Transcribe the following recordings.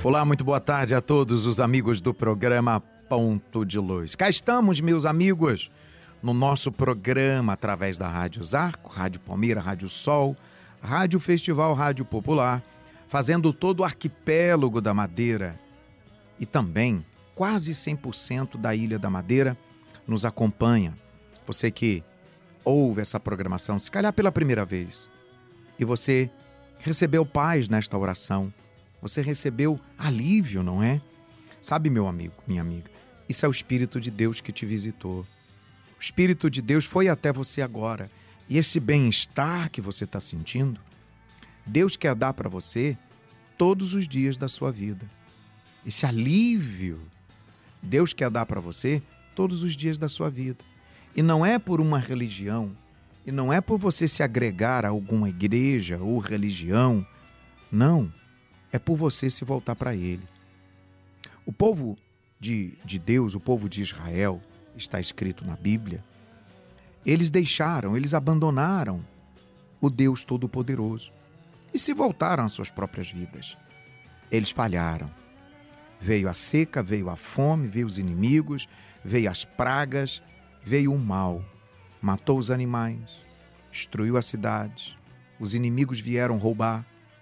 Olá, muito boa tarde a todos os amigos do programa Ponto de Luz. Cá estamos, meus amigos, no nosso programa através da Rádio Zarco, Rádio Palmeira, Rádio Sol, Rádio Festival, Rádio Popular, fazendo todo o arquipélago da Madeira e também quase 100% da Ilha da Madeira nos acompanha. Você que ouve essa programação, se calhar pela primeira vez, e você recebeu paz nesta oração, você recebeu alívio, não é? Sabe, meu amigo, minha amiga, isso é o Espírito de Deus que te visitou. O Espírito de Deus foi até você agora. E esse bem-estar que você está sentindo, Deus quer dar para você todos os dias da sua vida. Esse alívio, Deus quer dar para você todos os dias da sua vida. E não é por uma religião, e não é por você se agregar a alguma igreja ou religião, não. É por você se voltar para Ele. O povo de Deus, o povo de Israel, está escrito na Bíblia, eles abandonaram o Deus Todo-Poderoso e se voltaram às suas próprias vidas. Eles falharam. Veio a seca, veio a fome, veio os inimigos, veio as pragas, veio o mal. Matou os animais, destruiu a cidade, os inimigos vieram roubar.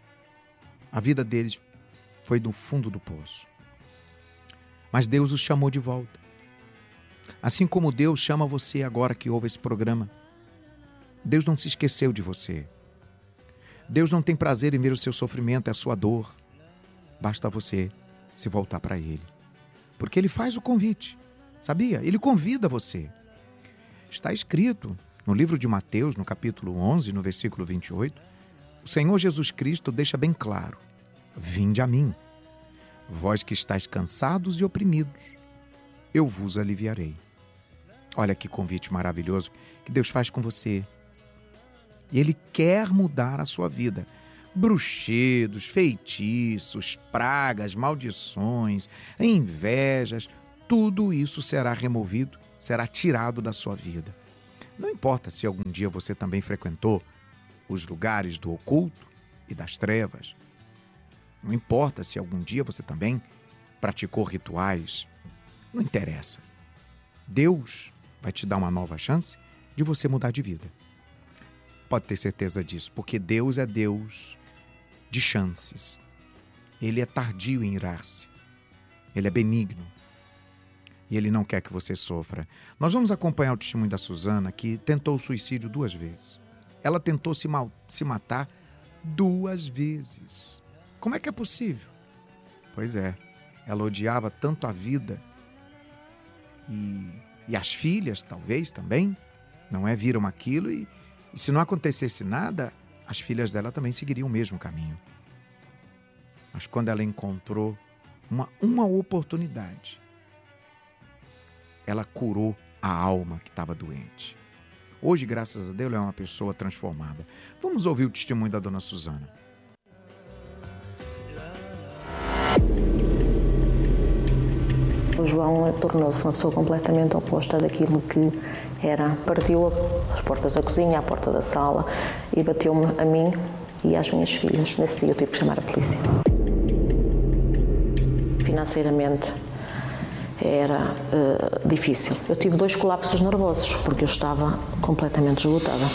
A vida deles foi do fundo do poço. Mas Deus os chamou de volta. Assim como Deus chama você agora que ouve esse programa. Deus não se esqueceu de você. Deus não tem prazer em ver o seu sofrimento e a sua dor. Basta você se voltar para Ele. Porque Ele faz o convite. Sabia? Ele convida você. Está escrito no livro de Mateus, no capítulo 11, no versículo 28, o Senhor Jesus Cristo deixa bem claro: vinde a mim, vós que estáis cansados e oprimidos, eu vos aliviarei. Olha que convite maravilhoso que Deus faz com você. E Ele quer mudar a sua vida. Bruxedos, feitiços, pragas, maldições, invejas, tudo isso será removido, será tirado da sua vida. Não importa se algum dia você também frequentou os lugares do oculto e das trevas. Não importa se algum dia você também praticou rituais. Não interessa. Deus vai te dar uma nova chance de você mudar de vida. Pode ter certeza disso, porque Deus é Deus de chances. Ele é tardio em irar-se. Ele é benigno. E Ele não quer que você sofra. Nós vamos acompanhar o testemunho da Suzana, que tentou o suicídio 2 vezes. Ela tentou se matar 2 vezes. Como é que é possível? Pois é, ela odiava tanto a vida e as filhas, talvez, também, não é? Viram aquilo e se não acontecesse nada, as filhas dela também seguiriam o mesmo caminho. Mas quando ela encontrou uma oportunidade, ela curou a alma que estava doente. Hoje, graças a Deus, ela é uma pessoa transformada. Vamos ouvir o testemunho da dona Suzana. O João tornou-se uma pessoa completamente oposta daquilo que era. Partiu as portas da cozinha, a porta da sala e bateu-me a mim e às minhas filhas. Nesse dia eu tive que chamar a polícia. Financeiramente era difícil. Eu tive 2 colapsos nervosos porque eu estava completamente esgotada.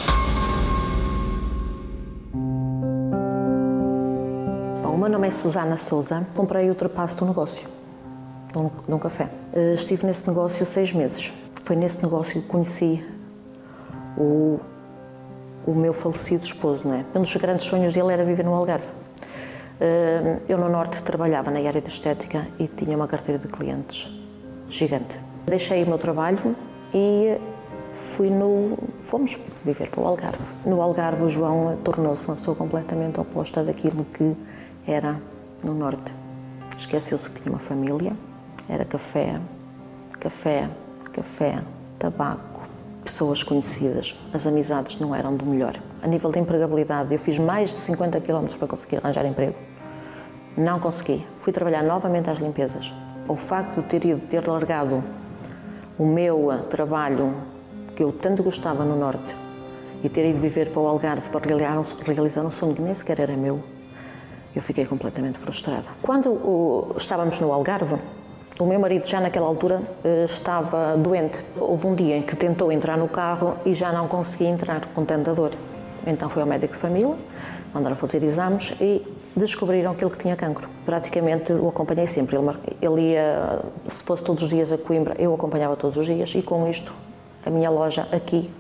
Bom, o meu nome é Susana Souza. Comprei o ultrapasso do negócio, num café. Estive nesse negócio 6 meses. Foi nesse negócio que conheci o meu falecido esposo, não é? Um dos grandes sonhos dele era viver no Algarve. Eu no Norte trabalhava na área de estética e tinha uma carteira de clientes gigante. Deixei o meu trabalho e fomos viver para o Algarve. No Algarve o João tornou-se uma pessoa completamente oposta daquilo que era no Norte. Esqueceu-se que tinha uma família, era café, tabaco, pessoas conhecidas. As amizades não eram do melhor. A nível de empregabilidade, eu fiz mais de 50 km para conseguir arranjar emprego. Não consegui. Fui trabalhar novamente às limpezas. O facto de ter largado o meu trabalho, que eu tanto gostava no Norte, e ter ido viver para o Algarve para realizar um sonho que nem sequer era meu, Eu fiquei completamente frustrada. Quando estávamos no Algarve, o meu marido já naquela altura estava doente. Houve um dia em que tentou entrar no carro e já não conseguia entrar com tanta dor. Então foi ao médico de família, mandaram fazer exames e descobriram que ele tinha cancro. Praticamente o acompanhei sempre. Ele ia, se fosse todos os dias a Coimbra, eu acompanhava todos os dias e com isto a minha loja aqui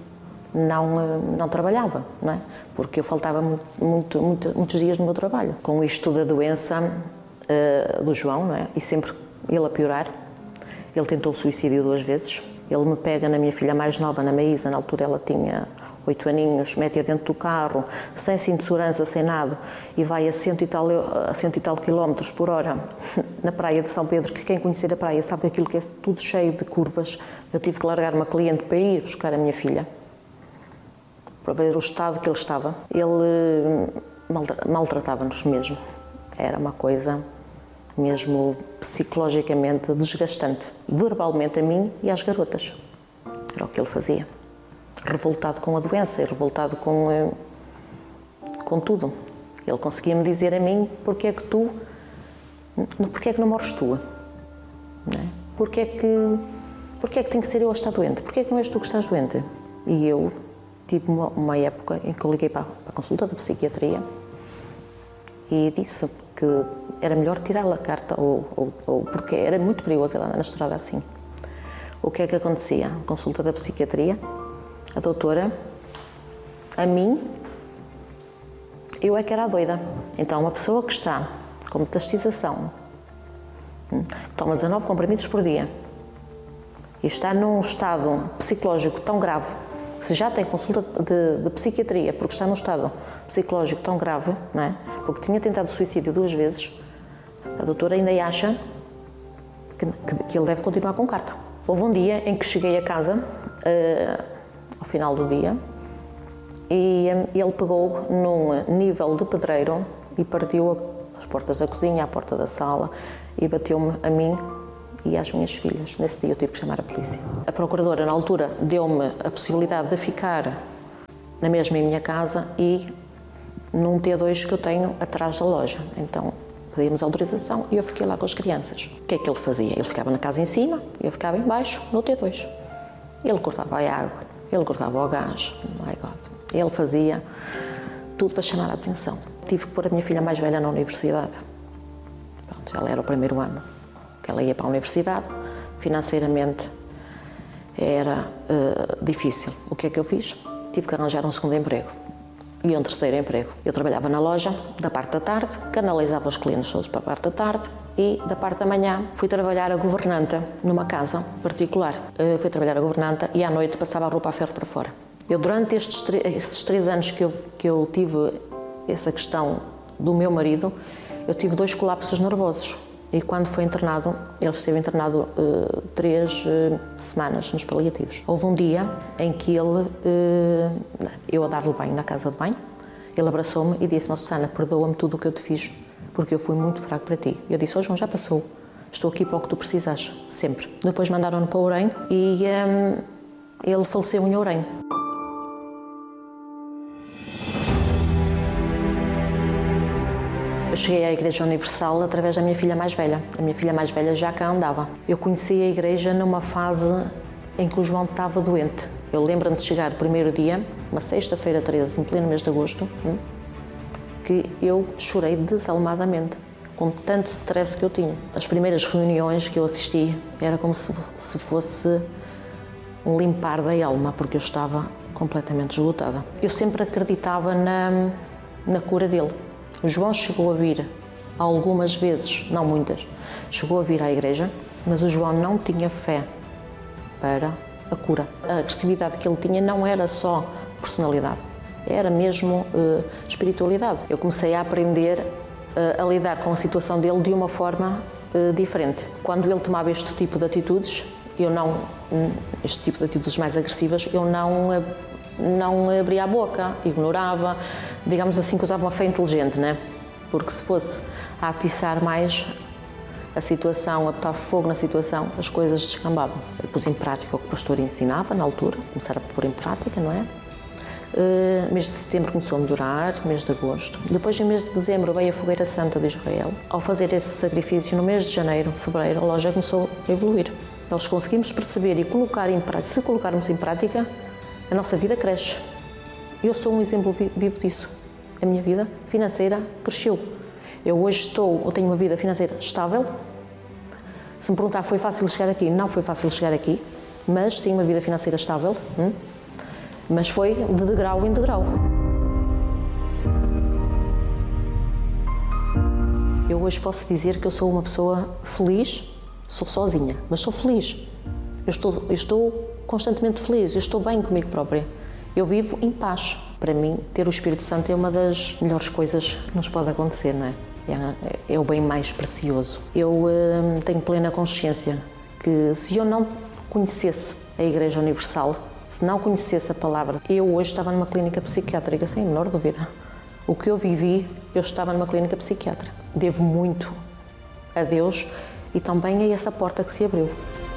não trabalhava, não é? Porque eu faltava muitos dias no meu trabalho. Com isto da doença do João, não é? E sempre ele a piorar, ele tentou o suicídio 2 vezes. Ele me pega na minha filha mais nova, na Maísa, na altura ela tinha 8 aninhos, mete-a dentro do carro, sem cinto de segurança, sem nada, e vai a 100 e tal quilómetros por hora na praia de São Pedro, que quem conhecer a praia sabe que aquilo que é tudo cheio de curvas. Eu tive que largar uma cliente para ir buscar a minha filha, para ver o estado que ele estava. Ele maltratava-nos mesmo. Era uma coisa mesmo psicologicamente desgastante, verbalmente a mim e às garotas. Era o que ele fazia. Revoltado com a doença e revoltado com tudo. Ele conseguia-me dizer a mim: porque é que não morres tu? Não é? Porque é que tem que ser eu a estar doente? Porque é que não és tu que estás doente? E eu tive uma época em que eu liguei para a consulta da psiquiatria e disse que era melhor tirar a carta, porque era muito perigoso ela andar na estrada assim. O que é que acontecia? Consulta da psiquiatria, a doutora, a mim, eu é que era a doida. Então, uma pessoa que está com metastização, toma 19 comprimidos por dia e está num estado psicológico tão grave, se já tem consulta de psiquiatria porque está num estado psicológico tão grave, não é? Porque tinha tentado suicídio 2 vezes, a doutora ainda acha que ele deve continuar com carta. Houve um dia em que cheguei a casa, ao final do dia, e ele pegou num nível de pedreiro e partiu as portas da cozinha, a porta da sala, e bateu-me a mim e às minhas filhas. Nesse dia eu tive que chamar a polícia. A procuradora, na altura, deu-me a possibilidade de ficar na mesma em minha casa e num T2 que eu tenho atrás da loja. Então, pedimos autorização e eu fiquei lá com as crianças. O que é que ele fazia? Ele ficava na casa em cima e eu ficava em baixo, no T2. Ele cortava a água, ele cortava o gás, my God. Ele fazia tudo para chamar a atenção. Tive que pôr a minha filha mais velha na universidade. Pronto, ela era o 1º ano que ela ia para a universidade. Financeiramente era difícil. O que é que eu fiz? Tive que arranjar um 2º emprego e um 3º emprego. Eu trabalhava na loja da parte da tarde, canalizava os clientes todos para a parte da tarde e da parte da manhã fui trabalhar a governanta numa casa particular. Fui trabalhar a governanta e à noite passava a roupa a ferro para fora. Eu, durante estes 3 anos que eu tive essa questão do meu marido, eu tive 2 colapsos nervosos. E quando foi internado, ele esteve internado 3 semanas nos paliativos. Houve um dia em que eu a dar-lhe banho na casa de banho, ele abraçou-me e disse-me: Susana, perdoa-me tudo o que eu te fiz, porque eu fui muito fraco para ti. Eu disse: João, já passou, estou aqui para o que tu precisas, sempre. Depois mandaram-no para Ourém e ele faleceu em Ourém. Eu cheguei à Igreja Universal através da minha filha mais velha. A minha filha mais velha já cá andava. Eu conheci a igreja numa fase em que o João estava doente. Eu lembro-me de chegar o primeiro dia, uma sexta-feira 13, em pleno mês de agosto, que eu chorei desalmadamente, com tanto stress que eu tinha. As primeiras reuniões que eu assisti era como se fosse um limpar da alma, porque eu estava completamente esgotada. Eu sempre acreditava na cura dele. O João chegou a vir algumas vezes, não muitas, chegou a vir à igreja, mas o João não tinha fé para a cura. A agressividade que ele tinha não era só personalidade, era mesmo espiritualidade. Eu comecei a aprender a lidar com a situação dele de uma forma diferente. Quando ele tomava este tipo de atitudes, este tipo de atitudes mais agressivas, eu não abria a boca, ignorava, digamos assim, que usava uma fé inteligente, né? Porque se fosse a atiçar mais a situação, a botar fogo na situação, as coisas descambavam. Eu pus em prática o que o pastor ensinava na altura, começar a pôr em prática, não é? Mês de setembro começou a melhorar, mês de agosto. Depois, em mês de dezembro, veio a Fogueira Santa de Israel. Ao fazer esse sacrifício, no mês de janeiro, fevereiro, a loja começou a evoluir. Nós conseguimos perceber e colocar em prática, se colocarmos em prática, a nossa vida cresce. Eu sou um exemplo vivo disso. A minha vida financeira cresceu. Eu tenho uma vida financeira estável. Se me perguntar, foi fácil chegar aqui? Não foi fácil chegar aqui, mas tenho uma vida financeira estável. Mas foi de degrau em degrau. Eu hoje posso dizer que eu sou uma pessoa feliz, sou sozinha, mas sou feliz. Eu estou constantemente feliz, eu estou bem comigo própria. Eu vivo em paz. Para mim, ter o Espírito Santo é uma das melhores coisas que nos pode acontecer, não é? É o bem mais precioso. Eu tenho plena consciência que se eu não conhecesse a Igreja Universal, se não conhecesse a palavra, eu hoje estava numa clínica psiquiátrica, sem a menor dúvida. O que eu vivi, eu estava numa clínica psiquiátrica. Devo muito a Deus e também a essa porta que se abriu.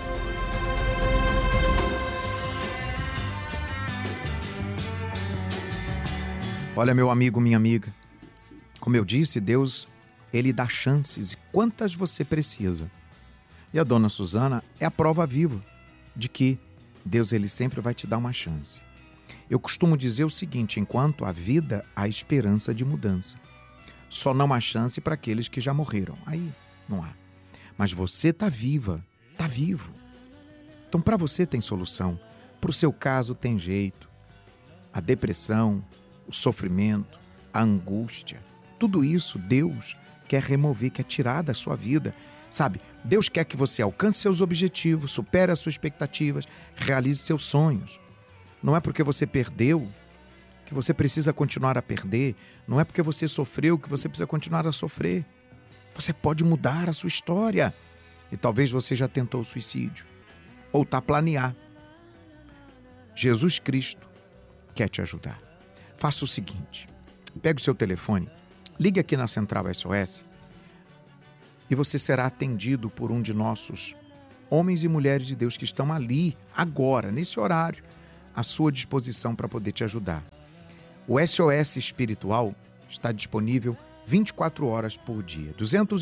Olha, meu amigo, minha amiga, como eu disse, Deus, Ele dá chances e quantas você precisa. E a dona Suzana é a prova viva de que Deus, Ele sempre vai te dar uma chance. Eu costumo dizer o seguinte, enquanto há vida, há esperança de mudança. Só não há chance para aqueles que já morreram. Aí não há. Mas você está viva, está vivo. Então, para você tem solução. Para o seu caso tem jeito. A depressão, o sofrimento, a angústia, tudo isso Deus quer remover, quer tirar da sua vida. Sabe, Deus quer que você alcance seus objetivos, supere as suas expectativas, realize seus sonhos. Não é porque você perdeu que você precisa continuar a perder. Não é porque você sofreu que você precisa continuar a sofrer. Você pode mudar a sua história. E talvez você já tentou o suicídio ou está a planear. Jesus Cristo quer te ajudar. Faça o seguinte, pegue o seu telefone, ligue aqui na Central SOS e você será atendido por um de nossos homens e mulheres de Deus que estão ali, agora, nesse horário, à sua disposição para poder te ajudar. O SOS Espiritual está disponível 24 horas por dia.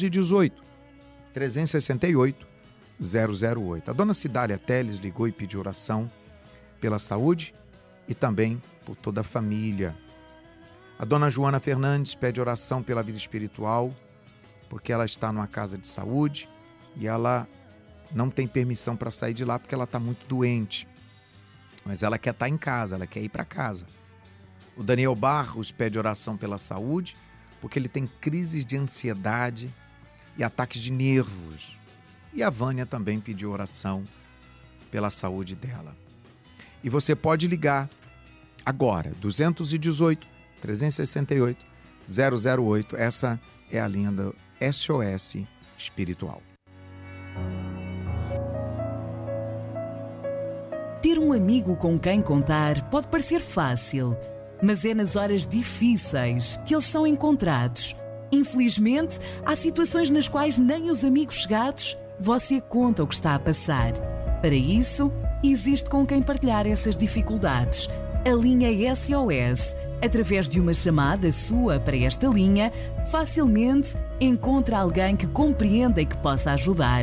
218-368-008. A dona Cidália Teles ligou e pediu oração pela saúde e também por toda a família. A dona Joana Fernandes pede oração pela vida espiritual, porque ela está numa casa de saúde e ela não tem permissão para sair de lá porque ela está muito doente. Mas ela quer estar em casa, ela quer ir para casa. O Daniel Barros pede oração pela saúde, porque ele tem crises de ansiedade e ataques de nervos. E a Vânia também pediu oração pela saúde dela. E você pode ligar agora, 218-368-008. Essa é a linha do SOS Espiritual. Ter um amigo com quem contar pode parecer fácil, mas é nas horas difíceis que eles são encontrados. Infelizmente, há situações nas quais nem os amigos chegados você conta o que está a passar. Para isso, existe com quem partilhar essas dificuldades. A linha SOS, através de uma chamada sua para esta linha, facilmente encontra alguém que compreenda e que possa ajudar.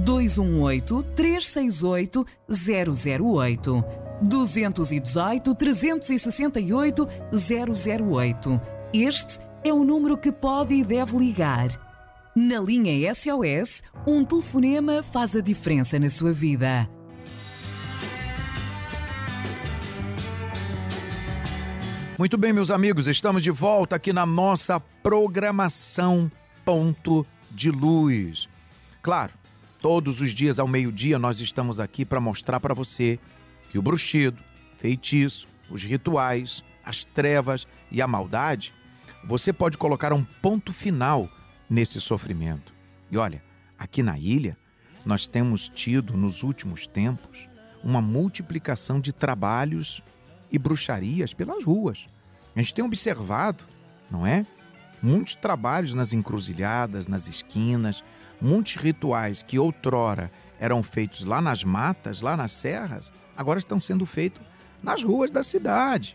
218-368-008. 218-368-008. Este é o número que pode e deve ligar. Na linha SOS, um telefonema faz a diferença na sua vida. Muito bem, meus amigos, estamos de volta aqui na nossa programação Ponto de Luz. Claro, todos os dias ao meio-dia nós estamos aqui para mostrar para você que o bruxido, feitiço, os rituais, as trevas e a maldade, você pode colocar um ponto final nesse sofrimento. E olha, aqui na ilha, nós temos tido nos últimos tempos uma multiplicação de trabalhos e bruxarias pelas ruas. A gente tem observado, não é? Muitos trabalhos nas encruzilhadas, nas esquinas, muitos rituais que outrora eram feitos lá nas matas, lá nas serras, agora estão sendo feitos nas ruas da cidade.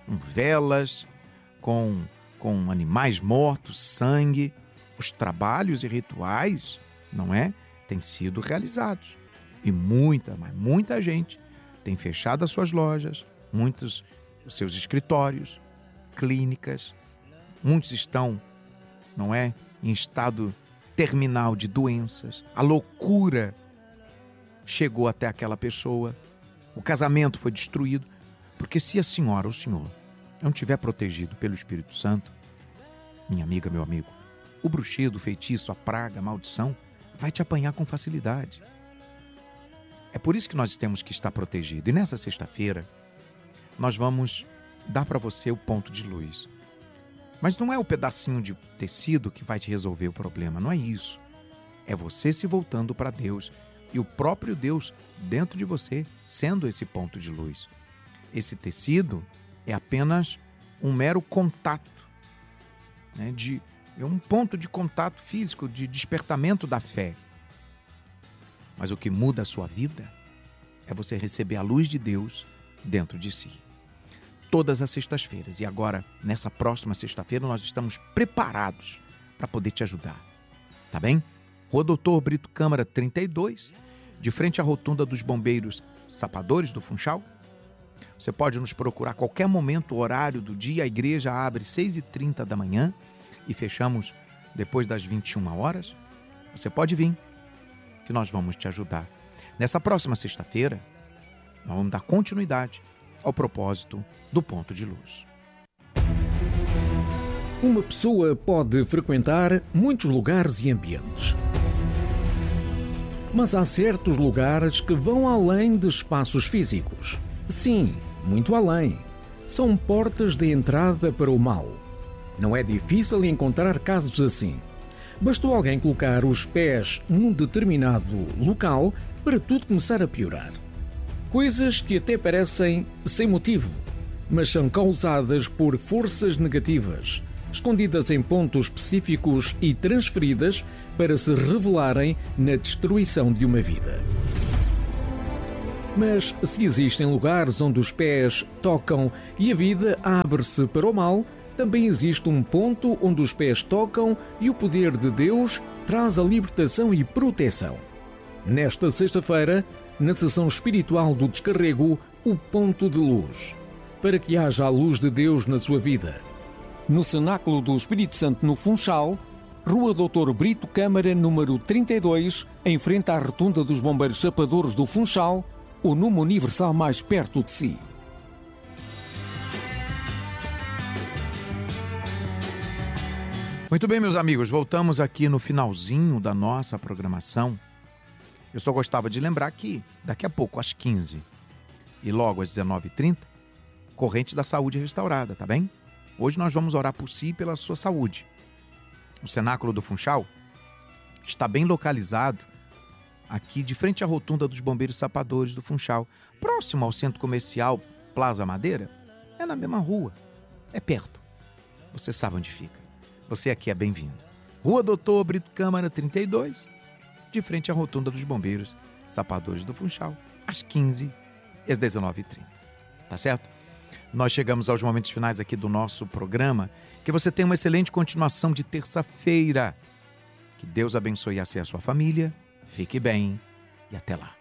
com velas, com animais mortos, sangue. Os trabalhos e rituais, não é? Têm sido realizados. E muita gente tem fechado as suas lojas, muitos os seus escritórios, clínicas. Muitos estão, não é, em estado terminal de doenças. A loucura chegou até aquela pessoa. O casamento foi destruído. Porque se a senhora ou o senhor não estiver protegido pelo Espírito Santo, minha amiga, meu amigo, o bruxedo, o feitiço, a praga, a maldição vai te apanhar com facilidade. É por isso que nós temos que estar protegidos. E nessa sexta-feira, nós vamos dar para você o ponto de luz. Mas não é o pedacinho de tecido que vai te resolver o problema, não é isso. É você se voltando para Deus e o próprio Deus dentro de você sendo esse ponto de luz. Esse tecido é apenas um mero contato, né, é um ponto de contato físico, de despertamento da fé. Mas o que muda a sua vida é você receber a luz de Deus dentro de si. Todas as sextas-feiras. E agora, nessa próxima sexta-feira, nós estamos preparados para poder te ajudar. Tá bem? Rua Doutor Brito Câmara 32, de frente à rotunda dos Bombeiros Sapadores do Funchal. Você pode nos procurar a qualquer momento, o horário do dia. A igreja abre 6h30 da manhã e fechamos depois das 21 horas. Você pode vir, que nós vamos te ajudar. Nessa próxima sexta-feira, nós vamos dar continuidade ao propósito do Ponto de Luz. Uma pessoa pode frequentar muitos lugares e ambientes. Mas há certos lugares que vão além de espaços físicos. Sim, muito além. São portas de entrada para o mal. Não é difícil encontrar casos assim. Bastou alguém colocar os pés num determinado local para tudo começar a piorar. Coisas que até parecem sem motivo, mas são causadas por forças negativas, escondidas em pontos específicos e transferidas para se revelarem na destruição de uma vida. Mas se existem lugares onde os pés tocam e a vida abre-se para o mal, também existe um ponto onde os pés tocam e o poder de Deus traz a libertação e proteção. Nesta sexta-feira, na sessão espiritual do descarrego, o Ponto de Luz, para que haja a luz de Deus na sua vida. No Cenáculo do Espírito Santo no Funchal, Rua Doutor Brito Câmara, número 32, em frente à rotunda dos Bombeiros Sapadores do Funchal, o número universal mais perto de si. Muito bem, meus amigos, voltamos aqui no finalzinho da nossa programação. Eu só gostava de lembrar que daqui a pouco, às 15 e logo às 19h30, Corrente da Saúde Restaurada, tá bem? Hoje nós vamos orar por si e pela sua saúde. O Cenáculo do Funchal está bem localizado aqui de frente à rotunda dos Bombeiros Sapadores do Funchal, próximo ao Centro Comercial Plaza Madeira. É na mesma rua, é perto. Você sabe onde fica. Você aqui é bem-vindo. Rua Doutor Brito Câmara 32, de frente à rotunda dos Bombeiros Sapadores do Funchal, às 15 e às 19h30. Tá certo? Nós chegamos aos momentos finais aqui do nosso programa. Que você tenha uma excelente continuação de terça-feira. Que Deus abençoe a você e a sua família. Fique bem e até lá.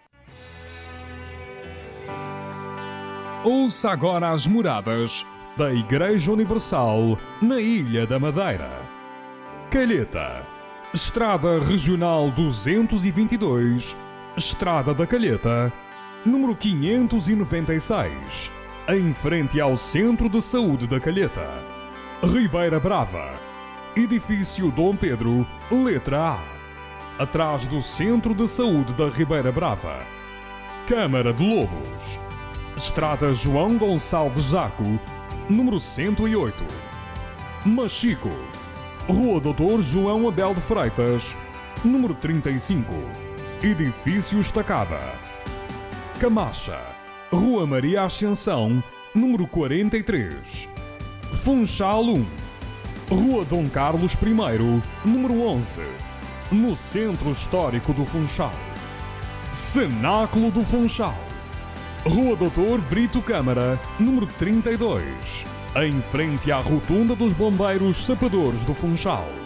Ouça agora as moradas da Igreja Universal na Ilha da Madeira. Calheta, Estrada Regional 222, Estrada da Calheta, número 596, em frente ao Centro de Saúde da Calheta. Ribeira Brava, Edifício Dom Pedro, letra A, atrás do Centro de Saúde da Ribeira Brava. Câmara de Lobos, Estrada João Gonçalves Zaco, número 108. Machico, Rua Doutor João Abel de Freitas, número 35, Edifício Estacada. Camacha, Rua Maria Ascensão, número 43. Funchal 1, Rua Dom Carlos I, número 11, no Centro Histórico do Funchal. Cenáculo do Funchal, Rua Doutor Brito Câmara, número 32, em frente à Rotunda dos Bombeiros Sapadores do Funchal.